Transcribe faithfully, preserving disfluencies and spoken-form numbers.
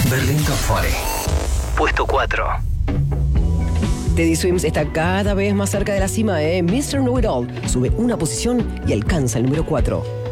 Berlín Top cuarenta. Puesto cuatro. Teddy Swims está cada vez más cerca de la cima, ¿eh? mister Know It All sube una posición y alcanza el número cuatro.